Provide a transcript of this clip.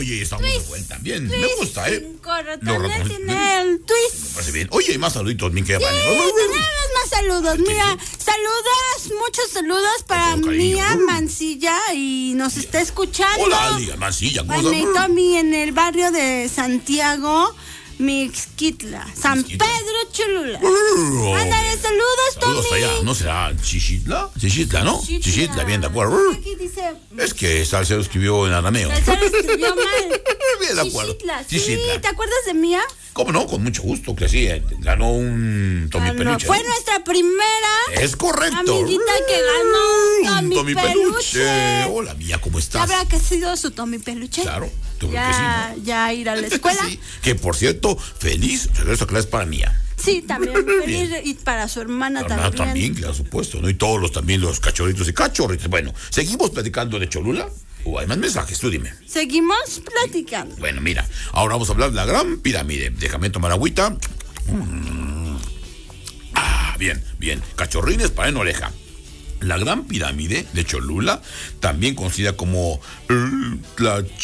Oye, estamos de vuelta. Bien, me gusta, ¿eh? También tiene el twist. Me parece bien. Oye, hay más saluditos, mi querida Vane. Tenemos más saludos. Mira, muchos saludos para Mía Mancilla y nos está escuchando. Hola, Mía Mancilla. ¿Cómo y Tommy en el barrio de Santiago, Mixquitla, San Pedro Cholula. Ándale, saludos, Tommy. Saludos allá, ¿no será Chichitla? Chichitla, ¿no? Chichitla, bien, de acuerdo. Aquí dice... Es que Salcedo escribió en arameo. Salcedo escribió mal. Bien, de acuerdo. Chichitla. Sí, ¿te acuerdas de Mía? ¿Cómo no? Con mucho gusto, que sí, ganó un Tommy Peluche. Fue nuestra primera. Es correcto. Amiguita que ganó un Tommy Peluche. Hola, Mía, ¿cómo estás? ¿Sabrá que ha sido su Tommy Peluche? Claro, tuve ya, que sí, ¿no? Ya ir a la escuela. Sí, que por cierto, feliz regreso a clases para Mía. Sí, también feliz y para su hermana también. También, claro, supuesto, ¿no? Y todos los cachorritos y cachorritos. Bueno, ¿seguimos platicando de Cholula? Hay más mensajes, tú dime. Seguimos platicando. Bueno, mira, ahora vamos a hablar de la Gran Pirámide. Déjame tomar agüita. Bien. Cachorrines para en oreja. La Gran Pirámide de Cholula, también conocida como la